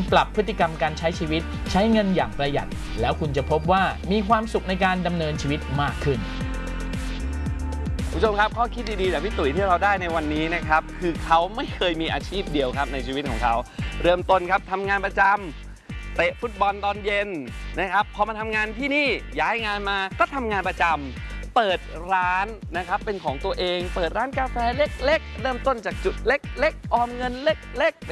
ปรับพฤติกรรมการใช้ชีวิตใช้เงินอย่างประหยัดแล้วคุณจะพบว่ามีความสุขในการดำเนินชีวิตมากขึ้นผู้ชมครับข้อคิดดีๆจากพี่ตุ๋ยที่เราได้ในวันนี้นะครับคือเขาไม่เคยมีอาชีพเดียวครับในชีวิตของเขาเริ่มต้นครับทำงานประจำเตะฟุตบอลตอนเย็นนะครับพอมาทำงานที่นี่ย้ายงานมาก็ทำงานประจำเปิดร้านนะครับเป็นของตัวเองเปิดร้านกาแฟเล็กๆเริ่มต้นจากจุดเล็กๆออมเงินเล็กๆ